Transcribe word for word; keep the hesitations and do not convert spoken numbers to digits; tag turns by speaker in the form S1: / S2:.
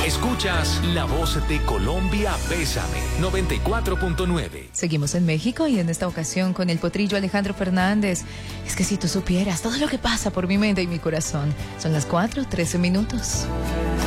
S1: Escuchas La Voz de Colombia, Bésame, noventa y cuatro punto nueve.
S2: Seguimos en México y en esta ocasión con el potrillo Alejandro Fernández. Es que si tú supieras todo lo que pasa por mi mente y mi corazón. Son las cuatro, trece minutos.